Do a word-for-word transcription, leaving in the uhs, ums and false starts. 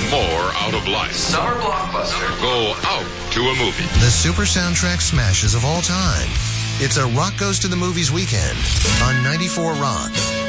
more out of life. Summer blockbuster. Go out to a movie. The super soundtrack smashes of all time. It's a Rock Goes to the Movies weekend on ninety-four Rock.